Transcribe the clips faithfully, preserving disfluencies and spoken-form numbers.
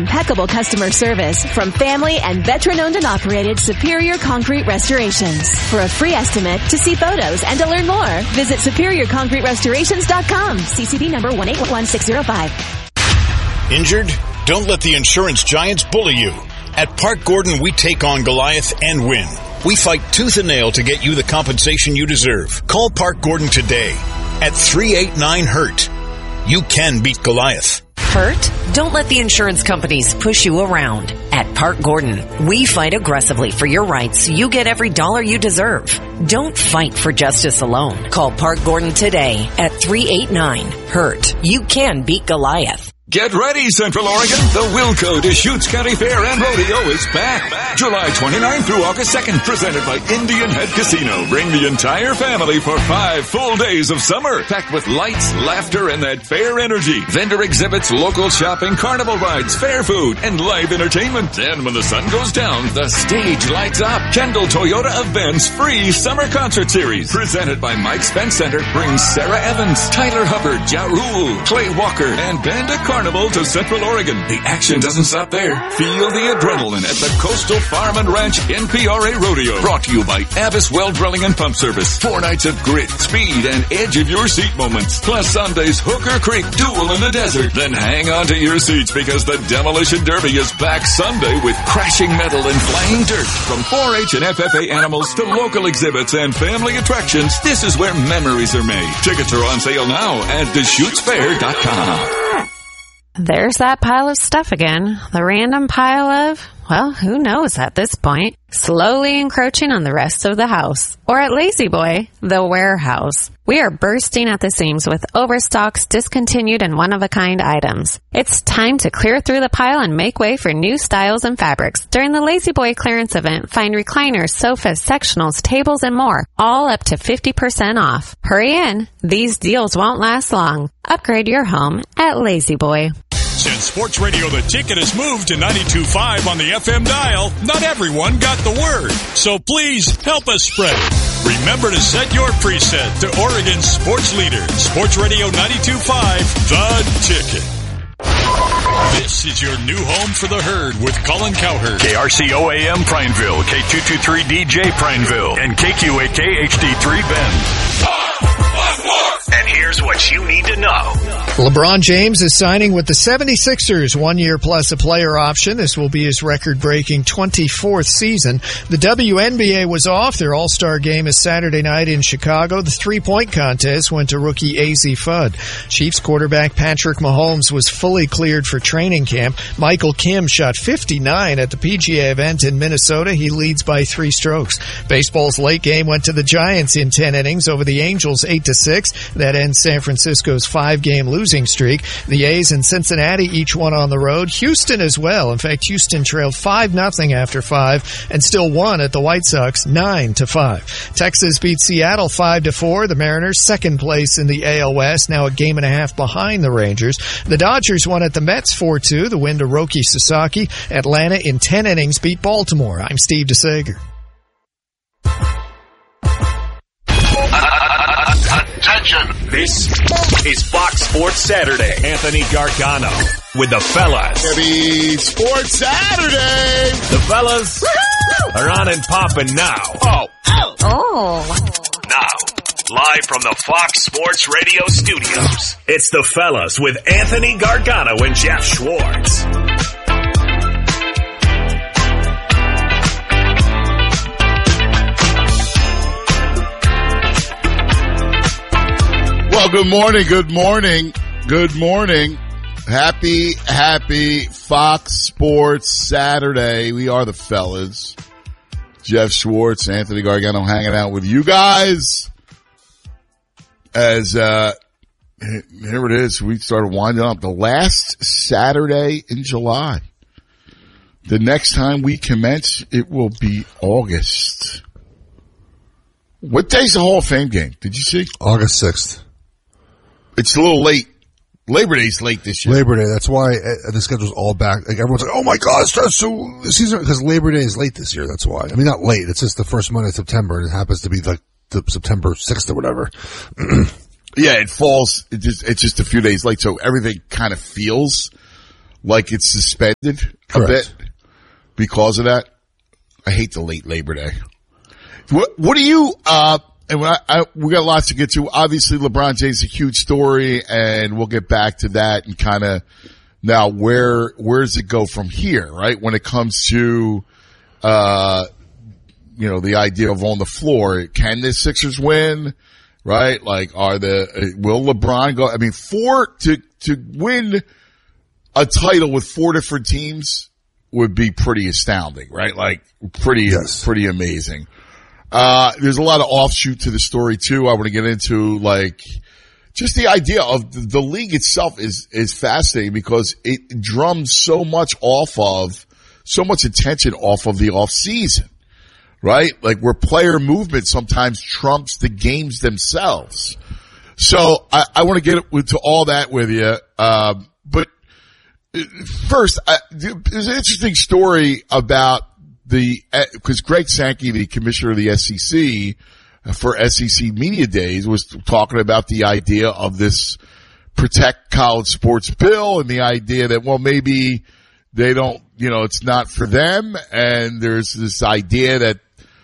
Impeccable customer service from family and veteran-owned and operated Superior Concrete Restorations. For a free estimate, to see photos, and to learn more, visit superior concrete restorations dot com. C C D number one eight one six zero five. Injured? Don't let the insurance giants bully you. At Park Gordon, we take on Goliath and win. We fight tooth and nail to get you the compensation you deserve. Call Park Gordon today at three eight nine hurt. You can beat Goliath. Hurt? Don't let the insurance companies push you around. At Park Gordon, we fight aggressively for your rights so you get every dollar you deserve. Don't fight for justice alone. Call Park Gordon today at three eight nine hurt. You can beat Goliath. Get ready, Central Oregon. The Wilco Deschutes County Fair and Rodeo is back. July twenty-ninth through August second, presented by Indian Head Casino. Bring the entire family for five full days of summer, packed with lights, laughter, and that fair energy. Vendor exhibits, local shopping, carnival rides, fair food, and live entertainment. And when the sun goes down, the stage lights up. Kendall Toyota Events free summer concert series, presented by Mike Spence Center, brings Sarah Evans, Tyler Hubbard, Ja Rule, Clay Walker, and Bandit Carnival to Central Oregon. The action doesn't stop there. Feel the adrenaline at the Coastal Farm and Ranch N P R A Rodeo. Brought to you by Avis Well Drilling and Pump Service. Four nights of grit, speed, and edge of your seat moments. Plus Sunday's Hooker Creek Duel in the Desert. Then hang on to your seats because the Demolition Derby is back Sunday with crashing metal and flying dirt. From four H and F F A animals to local exhibits and family attractions, this is where memories are made. Tickets are on sale now at Deschutes Fair dot com. There's that pile of stuff again. The random pile of, well, who knows at this point, slowly encroaching on the rest of the house. Or at Lazy Boy, the warehouse. We are bursting at the seams with overstocks, discontinued, and one-of-a-kind items. It's time to clear through the pile and make way for new styles and fabrics. During the Lazy Boy clearance event, find recliners, sofas, sectionals, tables, and more, all up to fifty percent off. Hurry in. These deals won't last long. Upgrade your home at Lazy Boy. Since Sports Radio The Ticket has moved to ninety-two point five on the F M dial, not everyone got the word. So please help us spread it. Remember to set your preset to Oregon's sports leader, Sports Radio ninety-two point five, The Ticket. This is your new home for the herd with Colin Cowherd. K R C O A M Prineville, K two twenty-three D J Prineville, and K Q A K H D three Bend. And here's what you need to know. LeBron James is signing with the seventy-sixers, one year plus a player option. This will be his record-breaking twenty-fourth season. The W N B A was off. Their All-Star game is Saturday night in Chicago. The three-point contest went to rookie A Z Fudd. Chiefs quarterback Patrick Mahomes was fully cleared for training camp. Michael Kim shot fifty-nine at the P G A event in Minnesota. He leads by three strokes. Baseball's late game went to the Giants in ten innings over the Angels eight to six. That ends San Francisco's five-game losing streak. The A's and Cincinnati each won on the road. Houston as well. In fact, Houston trailed five nothing after five and still won at the White Sox nine to five. Texas beat Seattle five to four. The Mariners second place in the A L West, now a game and a half behind the Rangers. The Dodgers won at the Mets four two. The win to Roki Sasaki. Atlanta in ten innings beat Baltimore. I'm Steve DeSager. Attention! This is Fox Sports Saturday. Anthony Gargano with the fellas. Happy Sports Saturday! The fellas Woo-hoo! Are on and popping now. Oh. Oh. Oh. Now, live from the Fox Sports Radio studios, it's the fellas with Anthony Gargano and Jeff Schwartz. Well, good morning, good morning, good morning. Happy, happy Fox Sports Saturday. We are the fellas. Jeff Schwartz, Anthony Gargano hanging out with you guys. As, uh, here it is. We started winding up the last Saturday in July. The next time we commence, it will be August. What day's the Hall of Fame game? Did you see? August sixth. It's a little late. Labor Day's late this year. Labor Day. That's why uh, the schedule's all back. Like everyone's like, "Oh my God, it starts so the season," because Labor Day is late this year. That's why. I mean, not late. It's just the first Monday of September, and it happens to be like the September sixth or whatever. Yeah, it falls. It just it's just a few days late, so everything kind of feels like it's suspended Correct. a bit because of that. I hate the late Labor Day. What, what do you, uh, and when I, I, we got lots to get to. Obviously, LeBron James is a huge story, and we'll get back to that and kind of now where, where does it go from here, right? When it comes to, uh, you know, the idea of on the floor, can the Sixers win, right? Like, are the, will LeBron go, I mean, four, to, to win a title with four different teams would be pretty astounding, right? Like, pretty, yes. pretty amazing. Uh, there's a lot of offshoot to the story too. I want to get into like just the idea of the, the league itself is, is fascinating because it drums so much off of, so much attention off of the off season, right? Like where player movement sometimes trumps the games themselves. So I, I want to get into all that with you. Um, but first, I, there's an interesting story about the, because Greg Sankey, the commissioner of the S E C for S E C Media Days, was talking about the idea of this protect college sports bill and the idea that, well, maybe they don't, you know, it's not for them. And there's this idea that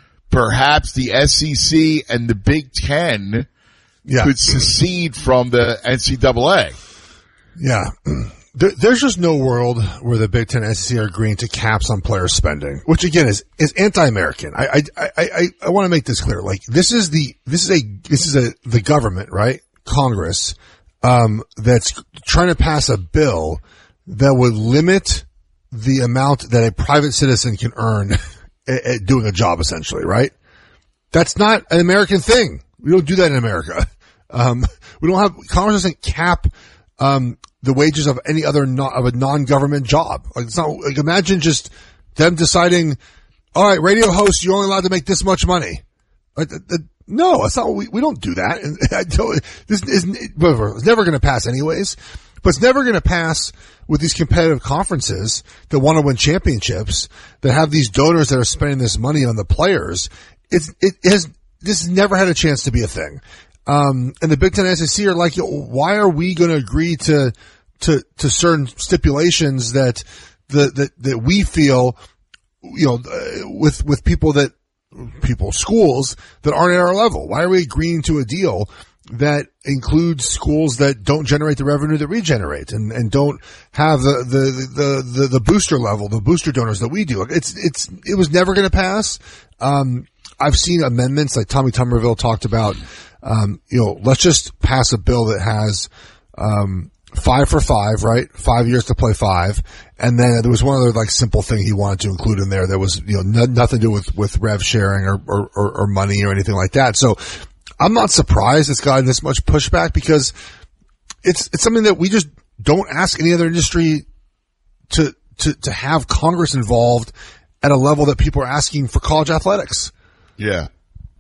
perhaps the S E C and the Big Ten yeah. could secede from the N C double A. Yeah. There, there's just no world where the Big Ten and S E C are agreeing to caps on player spending, which again is, is anti-American. I, I, I, I, I want to make this clear. Like this is the, this is a, this is a, the government, right? Congress, um, that's trying to pass a bill that would limit the amount that a private citizen can earn at, at doing a job essentially, right? That's not an American thing. We don't do that in America. Um, we don't have, Congress doesn't cap, um, the wages of any other non, of a non-government job. Like it's not, like imagine just them deciding, all right, radio hosts, you're only allowed to make this much money. Like, uh, uh, no, that's not, we, we don't do that. And I don't, this isn't, it's never going to pass anyways, but it's never going to pass with these competitive conferences that want to win championships, that have these donors that are spending this money on the players. It's, it has, this has never had a chance to be a thing. Um, and the Big Ten and S E C are like, why are we going to agree to, to, to certain stipulations that, the, that, that we feel, you know, with, with people that, people, schools that aren't at our level? Why are we agreeing to a deal that includes schools that don't generate the revenue that we generate and, and don't have the, the, the, the, the booster level, the booster donors that we do? It's, it's, it was never going to pass. Um, I've seen amendments like Tommy Tuberville talked about. Um, you know, let's just pass a bill that has, um, five for five, right? Five years to play five. And then there was one other like simple thing he wanted to include in there that was, you know, n- nothing to do with, with rev sharing or, or, or, or money or anything like that. So I'm not surprised it's gotten this much pushback because it's, it's something that we just don't ask any other industry to, to, to have Congress involved at a level that people are asking for college athletics. Yeah.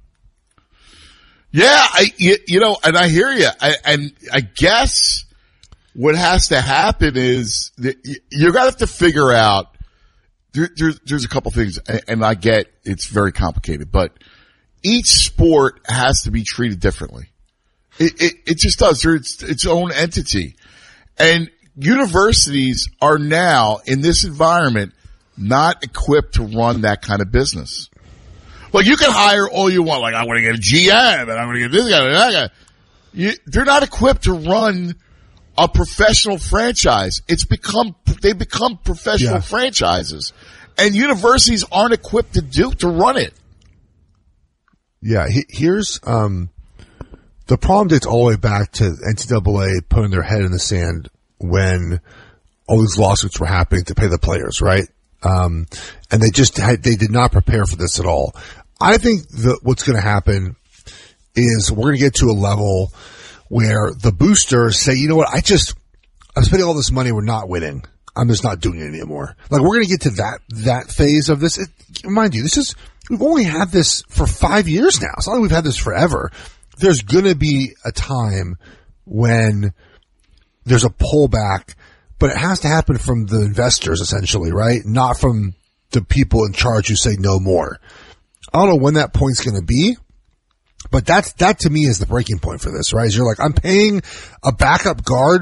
Yeah, I, you, you know, and I hear you. I, and I guess what has to happen is that you're going to have to figure out, there, there's, there's a couple things, and I get it's very complicated, but each sport has to be treated differently. It, it, it just does. It's its own entity. And universities are now, in this environment, not equipped to run that kind of business. Like, you can hire all you want. Like, I want to get a G M, and I'm going to get this guy and that guy. You, they're not equipped to run a professional franchise. It's become, they become professional yeah. franchises. And universities aren't equipped to do, to run it. Yeah, he, here's, um, the problem dates all the way back to N C double A putting their head in the sand when all these lawsuits were happening to pay the players, right? Um, and they just had, they did not prepare for this at all. I think that what's going to happen is we're going to get to a level where the boosters say, you know what, I just, I'm spending all this money, we're not winning. I'm just not doing it anymore. Like, we're going to get to that, that phase of this. It, mind you, this is, we've only had this for five years now. It's not like we've had this forever. There's going to be a time when there's a pullback, but it has to happen from the investors essentially, right? Not from the people in charge who say no more. I don't know when that point's going to be, but that's, that to me is the breaking point for this, right? Is you're like, I'm paying a backup guard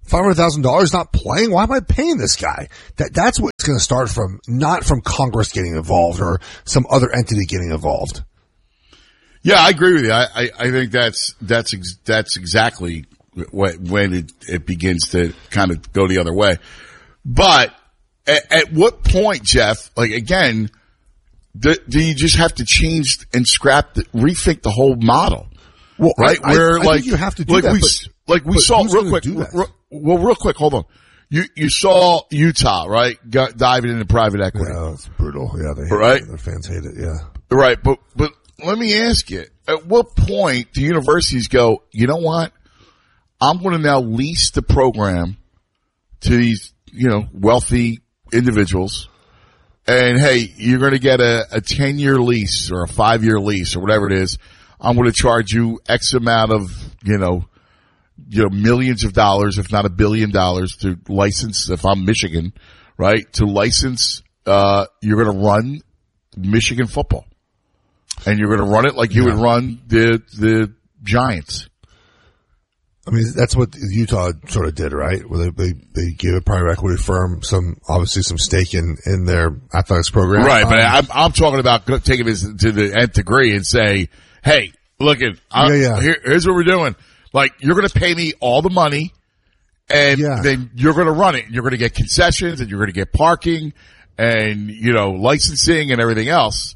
five hundred thousand dollars not playing? Why am I paying this guy? That That's what it's going to start from, not from Congress getting involved or some other entity getting involved. Yeah, I agree with you. I, I, I think that's, that's, ex- that's exactly what, when it, it begins to kind of go the other way. But at, at what point, Jeff, like again, do, do you just have to change and scrap the, rethink the whole model? Well, right? I, Where I, I like, think you have to do like that, we, but, like we but saw real quick. Do Real, well, real quick, hold on. You, you saw Utah, right? Got, diving into private equity. Yeah, it's brutal. Yeah, they hate right? it. Their fans hate it. Yeah. Right. But, but let me ask you, at what point do universities go, you know what? I'm going to now lease the program to these, you know, wealthy individuals. And hey, you're going to get a, a ten year lease or a five year lease or whatever it is. I'm going to charge you X amount of, you know, you know, millions of dollars, if not a billion dollars to license, if I'm Michigan, right? To license, uh, you're going to run Michigan football. And you're going to run it like you yeah. would run the, the Giants. I mean, that's what Utah sort of did, right? Where they, they, they gave a private equity firm some, obviously some stake in, in their athletics program. Right. Um, but I'm, I'm talking about taking this to the nth degree and say, hey, look at, yeah, yeah. Here, here's what we're doing. Like, you're going to pay me all the money and yeah. then you're going to run it. You're going to get concessions and you're going to get parking and, you know, licensing and everything else.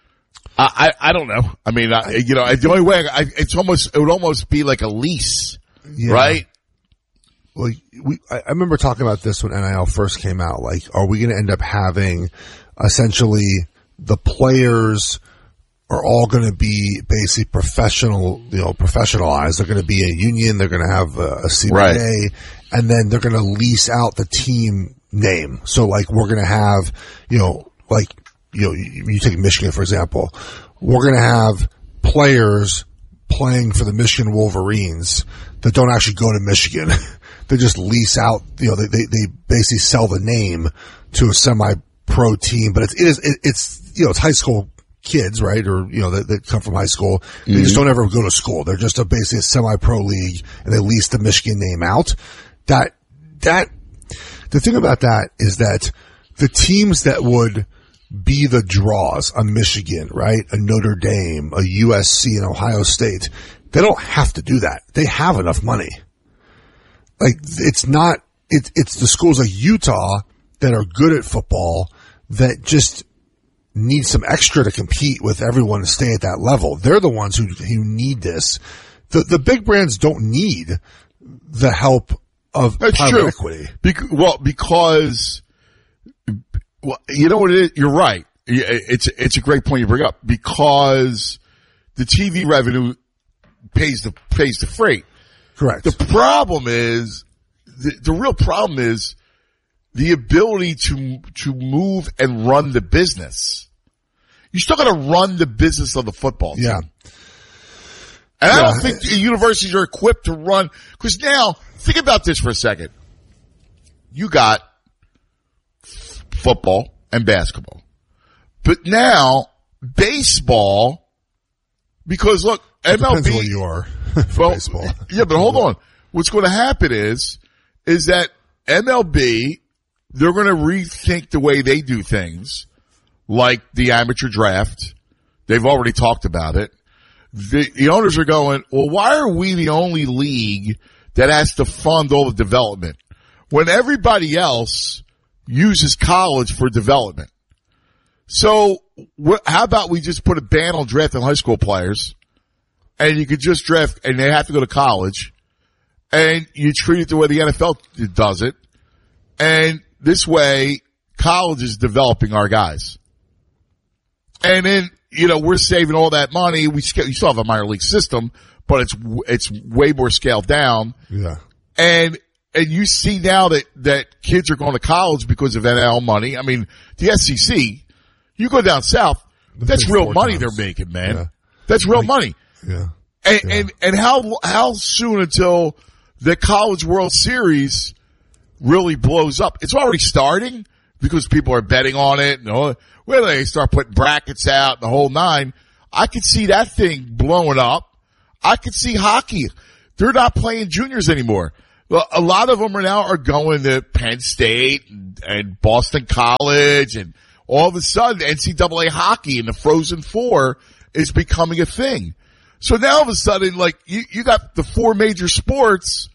I, I, I don't know. I mean, I, you know, the only way I, it's almost, it would almost be like a lease. Yeah. Right? Well, we, I remember talking about this when N I L first came out. Like, are we going to end up having essentially the players are all going to be basically professional, you know, professionalized. They're going to be a union. They're going to have a, a C B A, right. And then they're going to lease out the team name. So like, we're going to have, you know, like, you know, you, you take Michigan, for example, we're going to have players playing for the Michigan Wolverines that don't actually go to Michigan. They just lease out, you know, they, they, they basically sell the name to a semi-pro team, but it's, it is, it, it's, you know, it's high school kids, right? Or, you know, that, that come from high school. They mm-hmm. just don't ever go to school. They're just a basically a semi-pro league and they lease the Michigan name out. That, that, the thing about that is that the teams that would be the draws on Michigan, right? A Notre Dame, a U S C, and Ohio State. They don't have to do that. They have enough money. Like, it's not, it, it's the schools like Utah that are good at football that just need some extra to compete with everyone to stay at that level. They're the ones who, who need this. The, the big brands don't need the help of That's private true. equity. Bec- well, because, well, you know what it is? You're right. It's, it's a great point you bring up because the T V revenue pays the, pays the freight. Correct. The problem is, the, the real problem is the ability to, to move and run the business. You still gotta run the business of the football team. Yeah. And I yeah. don't think the universities are equipped to run, cause now, think about this for a second. You got football and basketball. But now, baseball, because look, it M L B. Depends where you are for well, baseball. Yeah, but hold on. What's going to happen is, is that M L B, they're going to rethink the way they do things, like the amateur draft. They've already talked about it. The, the owners are going, well, why are we the only league that has to fund all the development when everybody else uses college for development? So wh- how about we just put a ban on drafting high school players and you could just draft and they have to go to college and you treat it the way the N F L does it. And this way college is developing our guys. And then, you know, we're saving all that money. We still, you still have a minor league system, but it's, it's way more scaled down. Yeah. And, and you see now that, that kids are going to college because of N F L money. I mean, the S E C, you go down south, the that's real money times. They're making, man. Yeah. That's real like, money. Yeah. And, yeah. and, and how, how soon until the College World Series really blows up? It's already starting because people are betting on it. And, oh, well, they start putting brackets out and the whole nine. I could see that thing blowing up. I could see hockey. They're not playing juniors anymore. Well, a lot of them are now are going to Penn State and, and Boston College, and all of a sudden N C double A hockey and the Frozen Four is becoming a thing. So now all of a sudden, like, you, you got the four major sports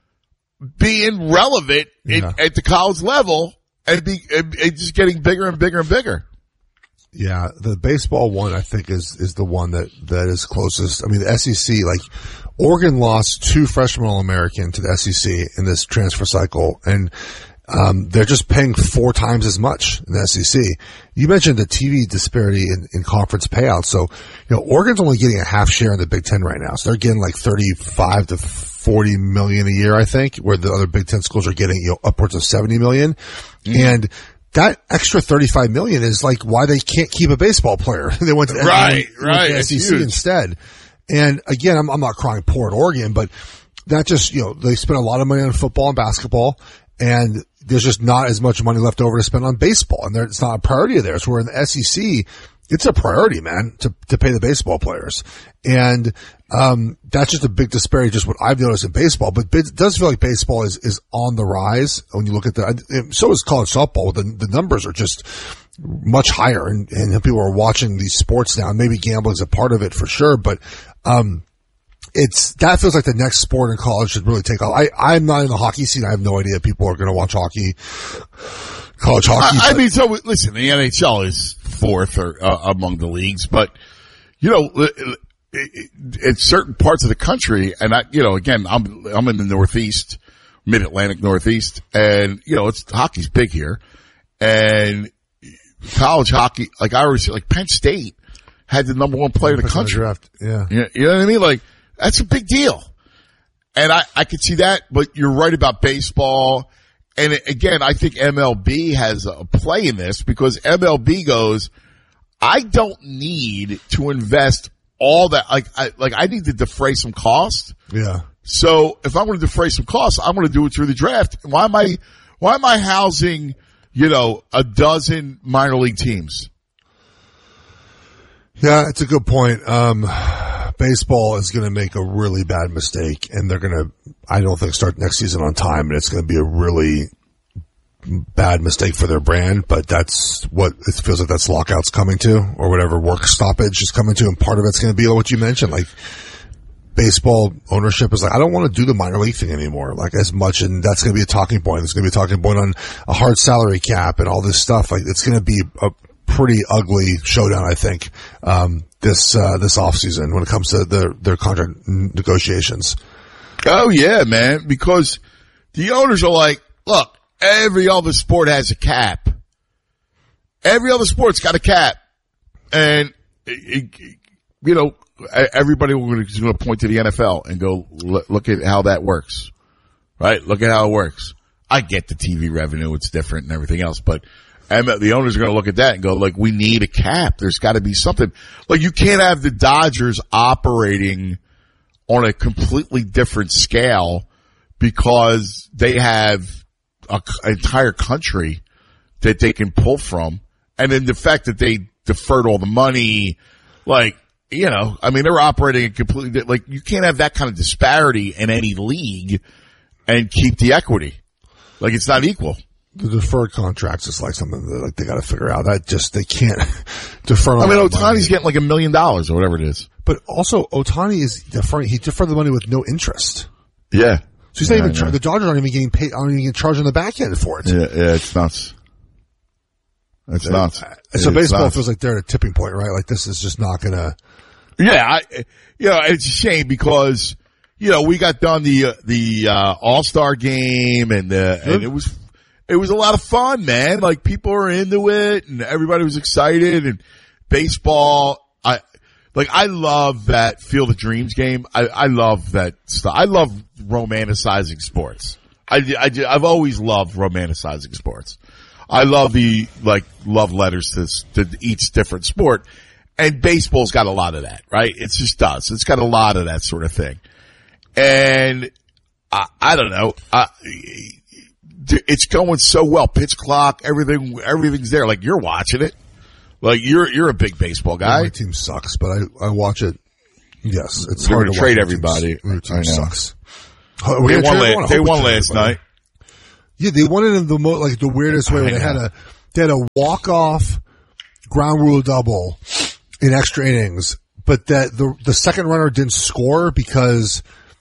being relevant in, Yeah. at the college level and, be, and, and just getting bigger and bigger and bigger. Yeah, the baseball one I think is is the one that that is closest. I mean, the S E C, like Oregon lost two freshman All-American to the S E C in this transfer cycle, and um they're just paying four times as much in the S E C. You mentioned the T V disparity in, in conference payouts. So, you know, Oregon's only getting a half share in the Big Ten right now. So they're getting like thirty-five to forty million a year, I think, where the other Big Ten schools are getting, you know, upwards of seventy million. Mm-hmm. And that extra thirty-five million is like why they can't keep a baseball player. They went to, right, went right. to S E C instead. And again, I'm, I'm not crying poor at Oregon, but that just, you know, they spend a lot of money on football and basketball, and there's just not as much money left over to spend on baseball. And it's not a priority of theirs. Where in the S E C, it's a priority, man, to, to pay the baseball players. And, um, that's just a big disparity, just what I've noticed in baseball. But it does feel like baseball is, is on the rise when you look at the, so is college softball. The, the numbers are just much higher, and, and people are watching these sports now. And maybe gambling is a part of it for sure. But, um, it's, that feels like the next sport in college should really take off. I, I'm not in the hockey scene. I have no idea if people are going to watch hockey, college hockey. I, I mean, so listen, the N H L is fourth or uh, among the leagues, but you know, in certain parts of the country, and I, you know, again, I'm I'm in the Northeast, Mid Atlantic Northeast, and you know, it's hockey's big here, and college hockey, like I always say, like Penn State had the number one player in the country. Draft. Yeah, you, you know what I mean? Like that's a big deal, and I I could see that, but you're right about baseball. And again, I think M L B has a play in this because M L B goes, I don't need to invest all that. Like, I, like I need to defray some cost. Yeah. So if I'm going to defray some costs, I'm going to do it through the draft. Why am I, why am I housing, you know, a dozen minor league teams? Yeah, it's a good point. Um, baseball is going to make a really bad mistake, and they're going to, I don't think, start next season on time, and it's going to be a really bad mistake for their brand, but that's what it feels like that's lockout's coming to, or whatever work stoppage is coming to, and part of it's going to be what you mentioned, like baseball ownership is like, I don't want to do the minor league thing anymore, like as much, and that's going to be a talking point. It's going to be a talking point on a hard salary cap and all this stuff. Like it's going to be a pretty ugly showdown, I think, um, this, uh, this offseason when it comes to their, their contract negotiations. Oh yeah, man, because the owners are like, look, every other sport has a cap. Every other sport's got a cap. And, it, it, you know, everybody is going to point to the N F L and go, look at how that works. Right? Look at how it works. I get the T V revenue, it's different and everything else, but and the owners are going to look at that and go, like, we need a cap. There's got to be something. Like, you can't have the Dodgers operating on a completely different scale because they have a, an entire country that they can pull from. And then the fact that they deferred all the money, like, you know, I mean, they're operating a completely, like, you can't have that kind of disparity in any league and keep the equity. Like, it's not equal. The deferred contracts is like something that like they got to figure out. That just they can't defer. I mean, Ohtani's getting like a million dollars or whatever it is. But also, Ohtani is deferring. He deferred the money with no interest. Yeah. So he's not yeah, even. Char- the Dodgers aren't even getting paid. Aren't even getting charged on the back end for it. Yeah, yeah, it's nuts. It's nuts. So it's baseball nuts. feels like they're at a tipping point, right? Like this is just not gonna. Yeah, I, you know, it's a shame because you know we got done the uh, the uh, All Star game and uh, and it was. It was a lot of fun, man. Like people were into it and everybody was excited and baseball. I, like I love that Field of Dreams game. I, I love that stuff. I love romanticizing sports. I, I, I've always loved romanticizing sports. I love the, like, love letters to, to each different sport. And baseball's got a lot of that, right? It just does. It's got a lot of that sort of thing. And I, I don't know. I, It's going so well. Pitch clock, everything, everything's there. Like you're watching it. Like you're, you're a big baseball guy. Yeah, my team sucks, but I, I watch it. Yes, it's They're hard to to trade watch everybody. My team, my team sucks. Oh, they won, la- la- they won last night. Yeah, they won it in the mo- like the weirdest way. Where they had a they had a walk off ground rule double in extra innings, but that the the second runner didn't score because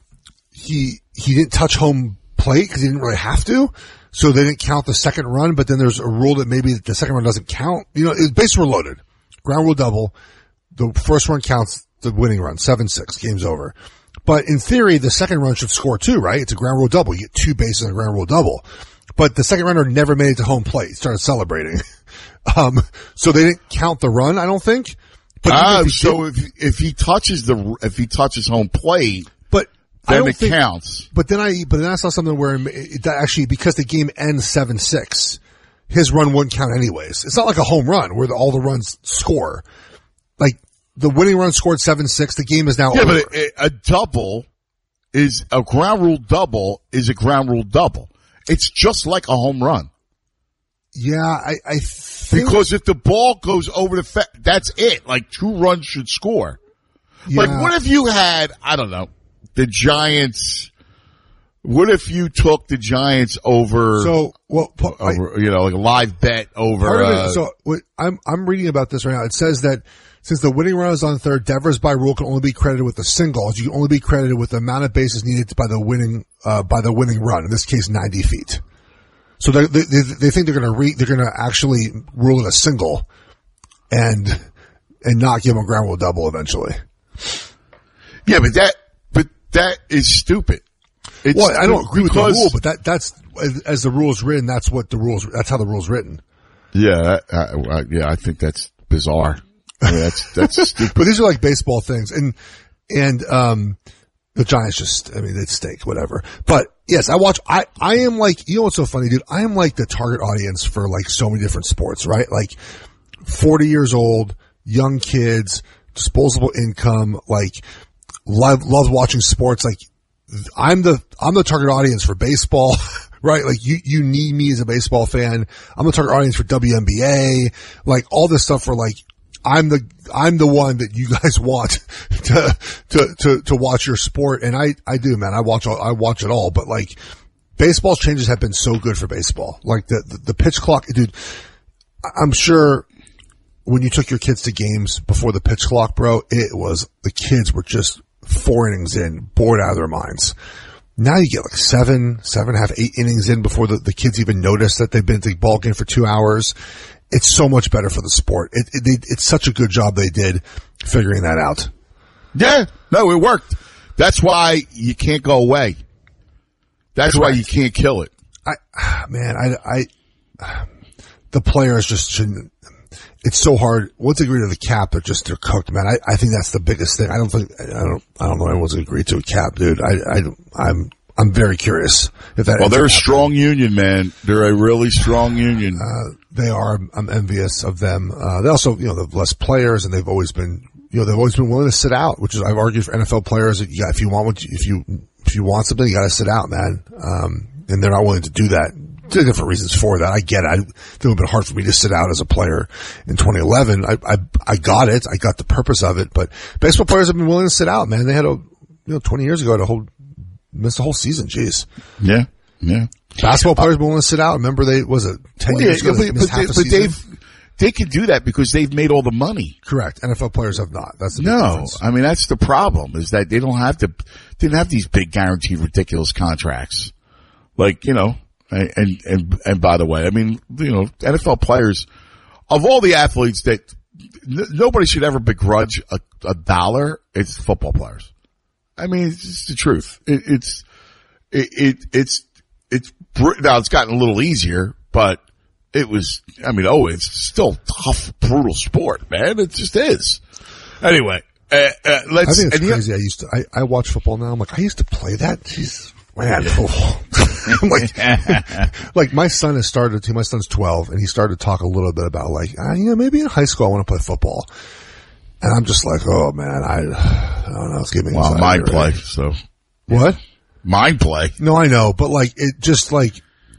he he didn't touch home plate because he didn't really have to, so they didn't count the second run. But then there's a rule that maybe the second run doesn't count. You know, it, bases were loaded, ground rule double. The first run counts the winning run, seven six, game's over. But in theory, the second run should score too, right? It's a ground rule double. You get two bases on a ground rule double. But the second runner never made it to home plate. He started celebrating. um, so they didn't count the run, I don't think. But Ah, if so did, if if he touches the if he touches home plate, but then I don't it think, counts. But then I but then I saw something where it, that actually because the game ends seven six, his run wouldn't count anyways. It's not like a home run where the, all the runs score. Like the winning run scored seven six. The game is now Yeah, over. but a, a double is a ground rule double is a ground rule double. It's just like a home run. Yeah, I, I think because if the ball goes over the fe- that's it. Like two runs should score. Yeah. Like what if you had I don't know the Giants? What if you took the Giants over? So well, over, I, you know, like a live bet over. Part of it, uh, so what, I'm I'm reading about this right now. It says that since the winning run is on third, Devers by rule can only be credited with a single. You can only be credited with the amount of bases needed by the winning uh by the winning run. In this case, ninety feet. So they they, they think they're going to re, they're going to actually rule it a single, and and not give them a ground rule double eventually. Yeah, but that but that is stupid. It's well, I don't agree with the because, rule, but that that's as, as the rule's written. That's what the rules. That's how the rule's written. Yeah, I, I, yeah, I think that's bizarre. I mean, that's that's stupid. But these are like baseball things, and and um, the Giants just, I mean, they stink, whatever. But yes, I watch. I I am like, you know what's so funny, dude? I am like the target audience for like so many different sports, right? Like forty years old, young kids, disposable income, like love love watching sports. Like I'm the I'm the target audience for baseball. Right, like you, you need me as a baseball fan. I'm the target audience for W N B A, like all this stuff for like, I'm the, I'm the one that you guys want to, to, to, to watch your sport. And I, I do, man. I watch all, I watch it all, but like baseball's changes have been so good for baseball. Like the, the, the pitch clock, dude, I'm sure when you took your kids to games before the pitch clock, bro, it was, the kids were just four innings in, bored out of their minds. Now you get like seven, seven and a half, eight innings in before the, the kids even notice that they've been to the ball game for two hours. It's so much better for the sport. It, it, they, it's such a good job they did figuring that out. Yeah, no, it worked. That's why you can't go away. That's Correct. Why you can't kill it. I, man, I, I, the players just shouldn't. It's so hard. Once they agree to the cap, they're just, they're cooked, man. I, I think that's the biggest thing. I don't think, I don't, I don't know anyone's going to agree to a cap, dude. I, I, I'm, I'm very curious if that. Well, they're a strong union, man. They're a really strong union. Uh, they are. I'm envious of them. Uh, they also, you know, they've less players and they've always been, you know, they've always been willing to sit out, which is, I've argued for N F L players that, yeah, if you want what, if you, if you want something, you gotta sit out, man. Um, and they're not willing to do that. There are different reasons for that. I get it. I, it would have been hard for me to sit out as a player in twenty eleven. I, I, I got it. I got the purpose of it, but baseball players have been willing to sit out, man. They had a, you know, twenty years ago to hold, missed the whole season. Jeez. Yeah. Yeah. Basketball players uh, been willing to sit out. Remember they, was it ten well, years yeah, ago? But, they but, they, but they've, they can do that because they've made all the money. Correct. N F L players have not. That's the big no. difference. I mean, that's the problem is that they don't have to, they didn't have these big guaranteed ridiculous contracts. Like, you know, and, and, and by the way, I mean, you know, N F L players, of all the athletes that n- nobody should ever begrudge a, a dollar, it's football players. I mean, it's just the truth. It, it's, it, it, it's, it's, now it's gotten a little easier, but it was, I mean, oh, it's still tough, brutal sport, man. It just is. Anyway, uh, uh, let's, I think it's and crazy. I used to, I, I watch football now. I'm like, I used to play that. Jeez. Man, oh. I'm like, like my son has started to, my son's twelve and he started to talk a little bit about like, ah, you know, maybe in high school I want to play football. And I'm just like, oh man, I, I don't know, it's giving me well, mind play, right? So. What? Mind play. No, I know, but like, it just like,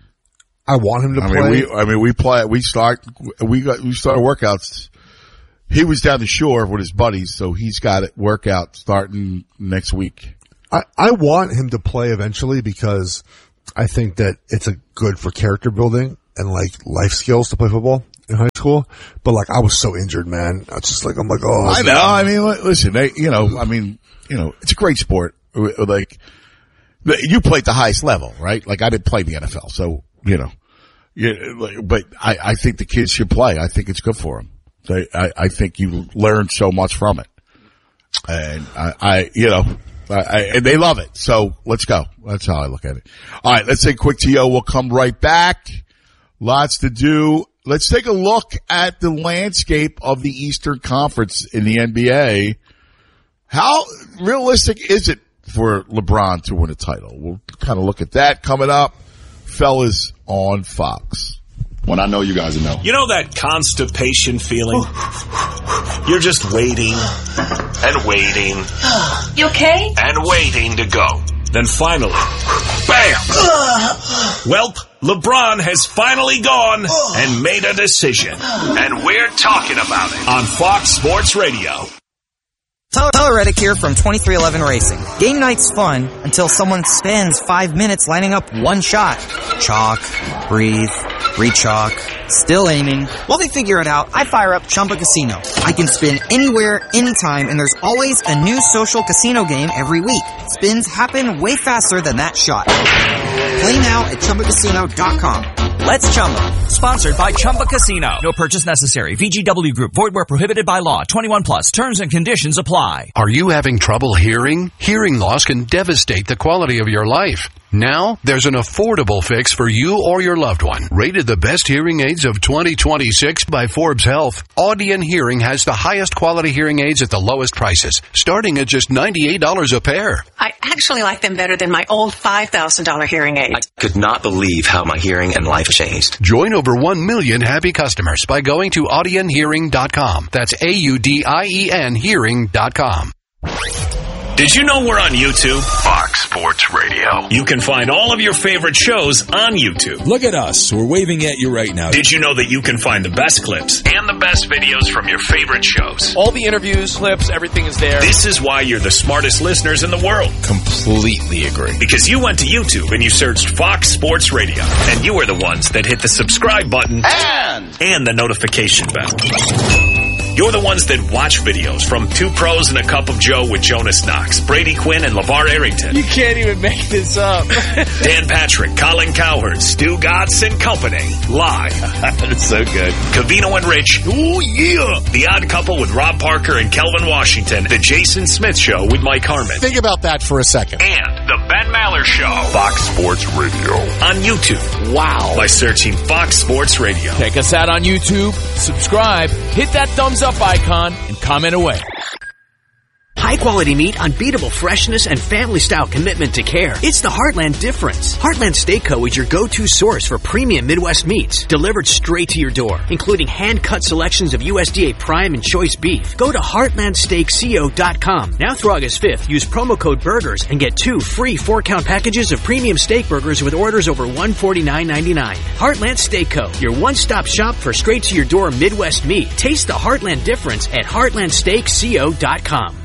I want him to I play. mean, we, I mean, we play, we start, we got, we started workouts. He was down the shore with his buddies, so he's got a workout starting next week. I, I want him to play eventually because I think that it's a good for character building and like life skills to play football in high school. But like, I was so injured, man. I was just like, I'm like, oh. I know. Man. I mean, listen, they, you know, I mean, you know, it's a great sport. Like, you play at the highest level, right? Like, I didn't play the N F L, so, you know, yeah, but I, I think the kids should play. I think it's good for them. So I, I think you learn so much from it. And I, I you know, I, I, and they love it. So let's go. That's how I look at it. All right, let's take a quick T O. We'll come right back. Lots to do. Let's take a look at the landscape of the Eastern Conference in the N B A. How realistic is it for LeBron to win a title? We'll kind of look at that coming up. Fellas on Fox. When I know you guys know. You know that constipation feeling? You're just waiting and waiting. You okay? And waiting to go. Then finally, bam! Welp, LeBron has finally gone and made a decision. And we're talking about it on Fox Sports Radio. Tyler Reddick here from twenty-three eleven Racing. Game night's fun until someone spends five minutes lining up one shot. Chalk, breathe, re-chalk, still aiming. While they figure it out, I fire up Chumba Casino. I can spin anywhere, anytime, and there's always a new social casino game every week. Spins happen way faster than that shot. Play now at Chumba Casino dot com. Let's Chumba. Sponsored by Chumba Casino. No purchase necessary. V G W Group. Void where prohibited by law. twenty-one plus. Terms and conditions apply. Are you having trouble hearing? Hearing loss can devastate the quality of your life. Now, there's an affordable fix for you or your loved one. Rated the best hearing aids of twenty twenty-six by Forbes Health, Audion Hearing has the highest quality hearing aids at the lowest prices, starting at just ninety-eight dollars a pair. I actually like them better than my old five thousand dollars hearing aids. I could not believe how my hearing and life changed. Join over one million happy customers by going to audion hearing dot com. That's A U D I E N hearing dot com. Did you know we're on YouTube? Fox Sports Radio. You can find all of your favorite shows on YouTube. Look at us. We're waving at you right now. Did you know that you can find the best clips and the best videos from your favorite shows? All the interviews, clips, everything is there. This is why you're the smartest listeners in the world. Completely agree. Because you went to YouTube and you searched Fox Sports Radio. And you were the ones that hit the subscribe button and, and the notification bell. You're the ones that watch videos from Two Pros and a Cup of Joe with Jonas Knox, Brady Quinn, and LeVar Arrington. You can't even make this up. Dan Patrick, Colin Cowherd, Stu Gatz, and company. Live. That's so good. Covino and Rich. Ooh, yeah. The Odd Couple with Rob Parker and Kelvin Washington. The Jason Smith Show with Mike Harmon. Think about that for a second. And the Ben Maller Show. Fox Sports Radio. On YouTube. Wow. By searching Fox Sports Radio. Check us out on YouTube. Subscribe. Hit that thumbs up icon and comment away. High quality meat, unbeatable freshness, and family style commitment to care. It's the Heartland difference. Heartland Steak Co. is your go-to source for premium Midwest meats, delivered straight to your door, including hand-cut selections of U S D A prime and choice beef. Go to heartland steak co dot com. Now through August fifth, use promo code BURGERS and get two free four-count packages of premium steak burgers with orders over one hundred forty-nine ninety-nine. Heartland Steak Co., your one-stop shop for straight-to-your-door Midwest meat. Taste the Heartland difference at heartland steak co dot com.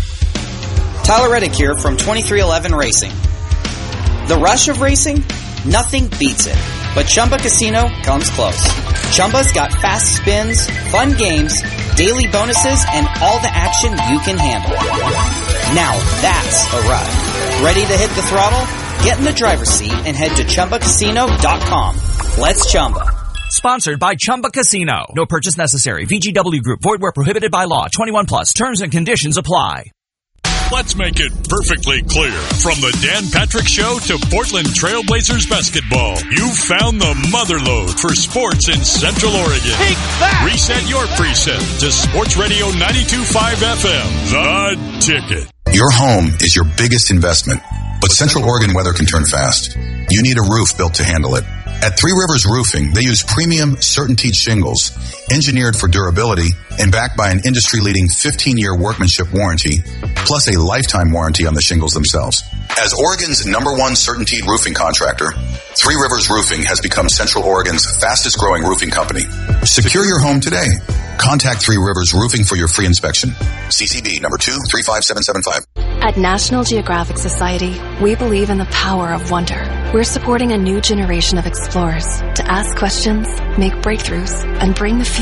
Tyler Reddick here from twenty-three eleven Racing. The rush of racing? Nothing beats it. But Chumba Casino comes close. Chumba's got fast spins, fun games, daily bonuses, and all the action you can handle. Now that's a ride. Ready to hit the throttle? Get in the driver's seat and head to chumba casino dot com. Let's Chumba. Sponsored by Chumba Casino. No purchase necessary. V G W Group. Void where prohibited by law. twenty-one plus. Terms and conditions apply. Let's make it perfectly clear. From the Dan Patrick Show to Portland Trailblazers basketball, you found the motherlode for sports in Central Oregon. Take that! Reset your preset to Sports Radio ninety-two point five F M, The Ticket. Your home is your biggest investment, but Central Oregon weather can turn fast. You need a roof built to handle it. At Three Rivers Roofing, they use premium CertainTeed shingles, engineered for durability and backed by an industry-leading fifteen-year workmanship warranty, plus a lifetime warranty on the shingles themselves. As Oregon's number one CertainTeed roofing contractor, Three Rivers Roofing has become Central Oregon's fastest-growing roofing company. Secure your home today. Contact Three Rivers Roofing for your free inspection. C C B number two three five seven seven five. At National Geographic Society, we believe in the power of wonder. We're supporting a new generation of explorers to ask questions, make breakthroughs, and bring the future